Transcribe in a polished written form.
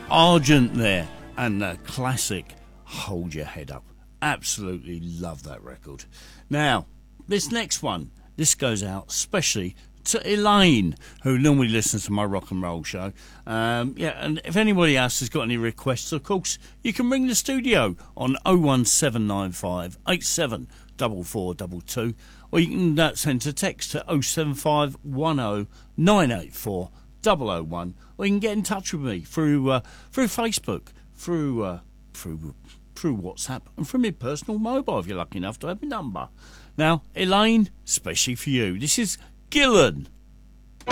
Argent there, and the classic Hold Your Head Up. Absolutely love that record. Now, this next one, this goes out especially to Elaine, who normally listens to my rock and roll show. And if anybody else has got any requests, of course, you can ring the studio on 01795 874422, or you can send a text to 07510 984 001, or you can get in touch with me through Facebook, through WhatsApp, and from your personal mobile if you're lucky enough to have my number. Now, Elaine, especially for you, this is Gillan.